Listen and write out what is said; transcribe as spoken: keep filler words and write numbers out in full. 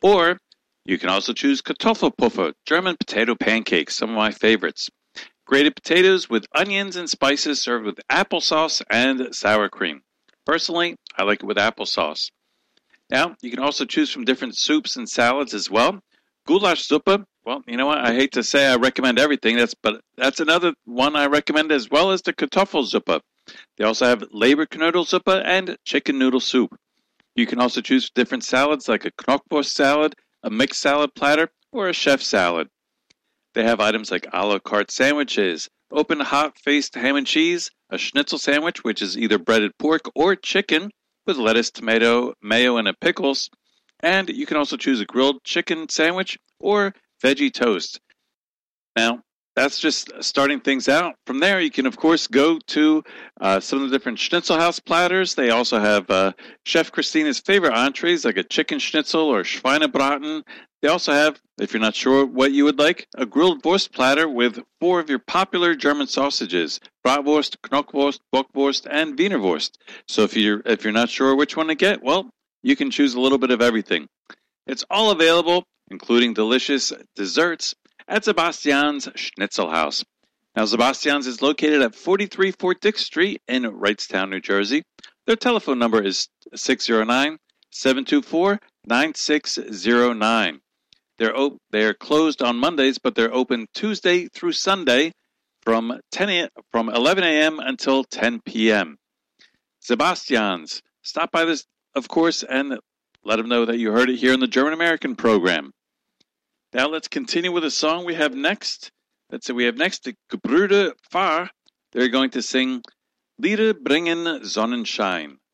Or you can also choose Kartoffelpuffer, German potato pancakes, some of my favorites. Grated potatoes with onions and spices served with applesauce and sour cream. Personally, I like it with applesauce. Now, you can also choose from different soups and salads as well. Goulash Suppe, well, you know what? I hate to say I recommend everything, that's but that's another one I recommend as well as the Kartoffelsuppe. They also have Leberknödelsuppe and chicken noodle soup. You can also choose different salads like a Knockwurst salad, a mixed salad platter, or a chef salad. They have items like a la carte sandwiches, open hot-faced ham and cheese, a schnitzel sandwich, which is either breaded pork or chicken, with lettuce, tomato, mayo, and a pickles. And you can also choose a grilled chicken sandwich or veggie toast. Now, that's just starting things out. From there, you can, of course, go to uh, some of the different Schnitzelhaus platters. They also have uh, Chef Christina's favorite entrees, like a chicken schnitzel or Schweinebraten. They also have, if you're not sure what you would like, a grilled Wurst platter with four of your popular German sausages, Bratwurst, Knockwurst, Bockwurst, and Wienerwurst. So if you're, if you're not sure which one to get, well, you can choose a little bit of everything. It's all available, including delicious desserts, at Sebastian's Schnitzelhaus. Now, Sebastian's is located at forty-three Fort Dix Street in Wrightstown, New Jersey. Their telephone number is six oh nine, seven two four, nine six oh nine. They're, op- they're closed on Mondays, but they're open Tuesday through Sunday from ten a.m. from eleven a.m. until ten p.m. Sebastian's. Stop by this, of course, and let them know that you heard it here in the German American program. Now let's continue with a song we have next. Let's say we have next the Gebrüder Pfarr. They're going to sing Lieder bringen Sonnenschein.